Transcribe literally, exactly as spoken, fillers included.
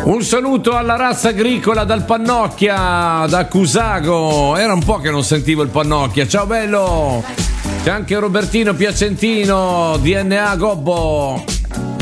Un saluto alla razza agricola dal Pannocchia, da Cusago. Era un po' che non sentivo il Pannocchia. Ciao bello. C'è anche Robertino Piacentino, D N A Gobbo.